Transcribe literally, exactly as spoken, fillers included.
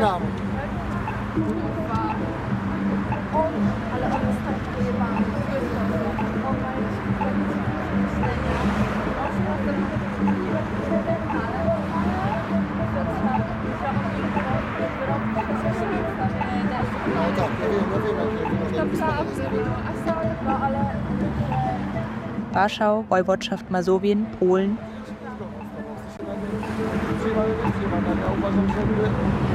rano. On, ale on jest tak pojebany. On ma jakieś myślenia. On się na pewno ale No tak, ja wiem, ja wiem, jak ja ale Warschau, Woiwodschaft Masowien, Polen. ja uważam, że